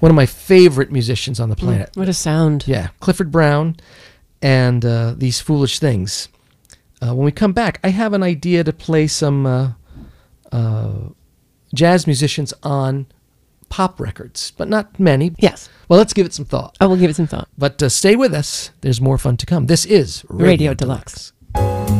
one of my favorite musicians on the planet. What a sound. Yeah, Clifford Brown and These Foolish Things. When we come back, I have an idea to play some jazz musicians on pop records, but not many. Yes. Well, let's give it some thought. I will give it some thought. But stay with us. There's more fun to come. This is Radio Deluxe.